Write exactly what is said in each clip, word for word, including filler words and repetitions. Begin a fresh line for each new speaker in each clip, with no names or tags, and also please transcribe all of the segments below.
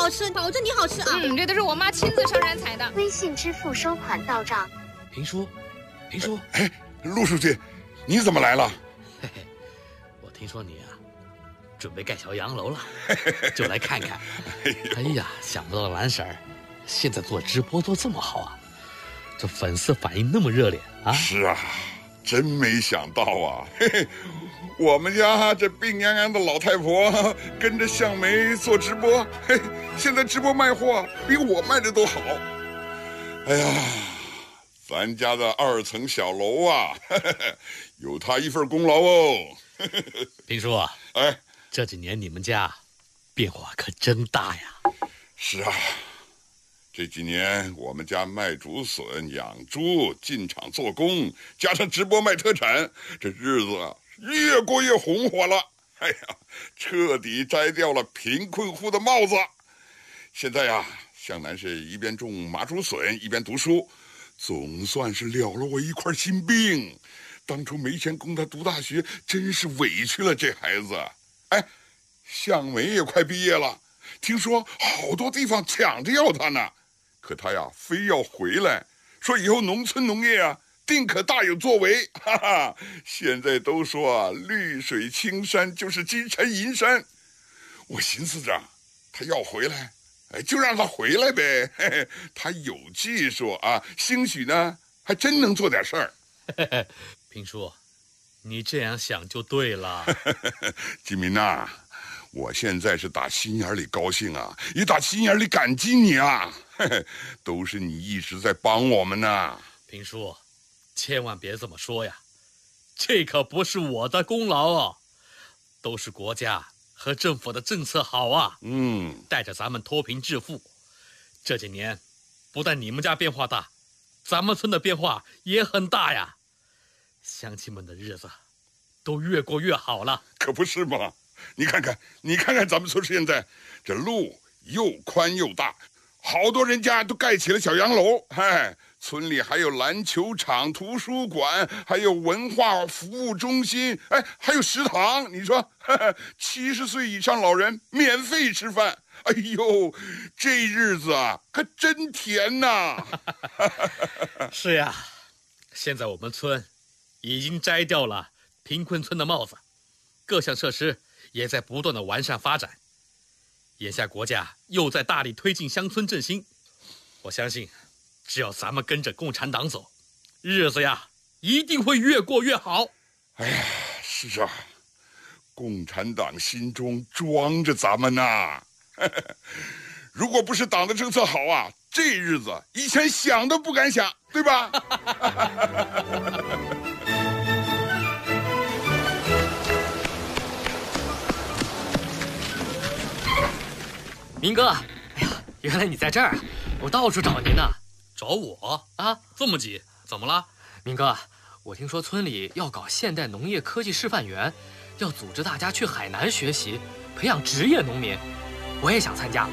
好吃，保证你好吃啊！
嗯，这都是我妈亲自上山采的。
微信支付收款到账。
评书，评书，
哎，陆书记，你怎么来了？
嘿嘿，我听说你啊，准备盖小洋楼了，就来看看。哎呀，想不到兰婶儿现在做直播做这么好啊，这粉丝反应那么热烈啊！
是啊，真没想到啊！嘿嘿，我们家这病殃殃的老太婆跟着向梅做直播，嘿，现在直播卖货比我卖的都好。哎呀，咱家的二层小楼啊，嘿嘿有她一份功劳哦。
评书啊，
哎，
这几年你们家变化可真大呀！
是啊，这几年我们家卖竹笋、养猪、进厂做工，加上直播卖特产，这日子啊越过越红火了。哎呀，彻底摘掉了贫困户的帽子。现在呀，向南是一边种麻竹笋一边读书，总算是了了我一块心病。当初没钱供他读大学，真是委屈了这孩子。哎，向梅也快毕业了，听说好多地方抢着要他呢，可他呀非要回来，说以后农村农业啊定可大有作为。哈哈，现在都说啊，绿水青山就是金山银山。我寻思着，他要回来，哎，就让他回来呗。嘿嘿，他有技术啊，兴许呢还真能做点事儿。
嘿嘿，评书，你这样想就对了。
金民呐，我现在是打心眼里高兴啊，也打心眼里感激你啊。嘿嘿，都是你一直在帮我们呢。
评书，千万别这么说呀，这可不是我的功劳啊，都是国家和政府的政策好啊。
嗯，
带着咱们脱贫致富，这几年不但你们家变化大，咱们村的变化也很大呀。乡亲们的日子都越过越好了，
可不是吗？你看看，你看看咱们村现在这路又宽又大，好多人家都盖起了小洋楼。哎，村里还有篮球场、图书馆，还有文化服务中心，哎，还有食堂。你说，七十岁以上老人免费吃饭。哎呦，这日子啊，可真甜呐！
是呀，现在我们村已经摘掉了贫困村的帽子，各项设施也在不断的完善发展。眼下国家又在大力推进乡村振兴，我相信只要咱们跟着共产党走，日子呀一定会越过越好。
哎呀，是啊，共产党心中装着咱们呐。如果不是党的政策好啊，这日子以前想都不敢想，对吧？
明哥，哎呀，原来你在这儿，我到处找您呢。
找我
啊？
这么急？怎么了？
明哥，我听说村里要搞现代农业科技示范园，要组织大家去海南学习，培养职业农民，我也想参加。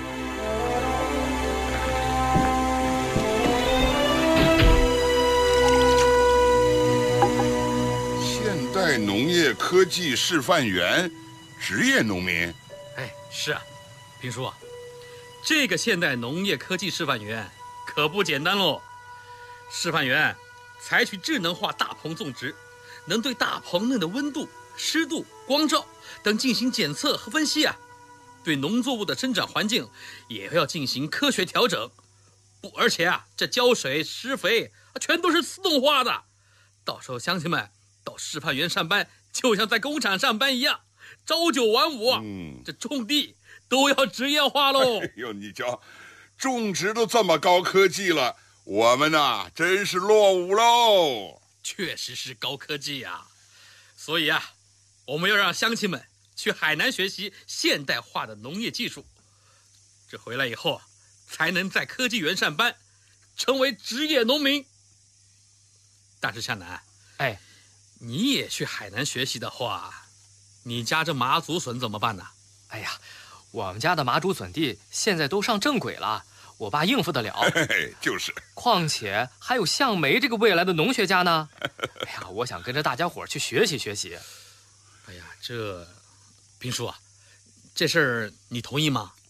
现代农业科技示范园，职业农民？
哎，是啊，评书啊，这个现代农业科技示范园可不简单喽。示范园采取智能化大棚种植，能对大棚内的温度、湿度、光照等进行检测和分析啊。对农作物的生长环境也要进行科学调整。不，而且啊，这浇水、施肥全都是自动化的。到时候乡亲们到示范园上班，就像在工厂上班一样，朝九晚五。嗯，这种地都要职业化喽。
哎呦，你瞧，种植都这么高科技了，我们呐真是落伍喽。
确实是高科技呀、啊，所以啊，我们要让乡亲们去海南学习现代化的农业技术，这回来以后才能在科技园上班，成为职业农民。但是向南，
哎，
你也去海南学习的话，你家这麻竹笋怎么办呢？
哎呀，我们家的麻竹笋地现在都上正轨了，我爸应付得了。
嘿嘿，就是。
况且还有向梅这个未来的农学家呢。哎呀，我想跟着大家伙去学习学习。
哎呀，这评书啊，这事儿你同意吗？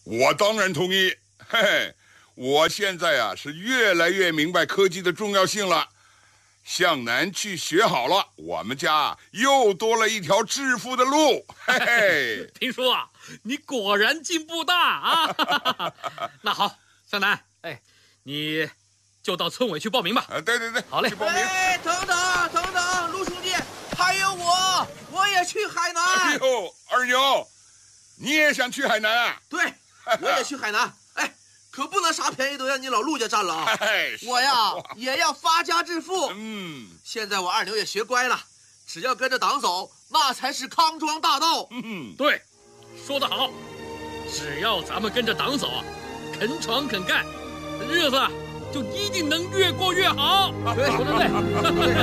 我当然同意。嘿嘿，我现在啊是越来越明白科技的重要性了。向南去学好了，我们家又多了一条致富的路。嘿嘿，
评叔啊，你果然进步大啊！那好，向南，
哎，
你就到村委去报名吧。
啊，对对对，
好嘞，
去报名。
哎，等等等等，陆书记，还有我，我也去海南。
哎呦，二牛，你也想去海南啊？
对，我也去海南。哎，可不能啥便宜都让你老陆家占了啊！
哎，
我呀也要发家致富。
嗯，
现在我二牛也学乖了，只要跟着党走，那才是康庄大道。
嗯，
对，说得好，只要咱们跟着党走，肯闯肯干，日子就一定能越过越好。
对，说得对。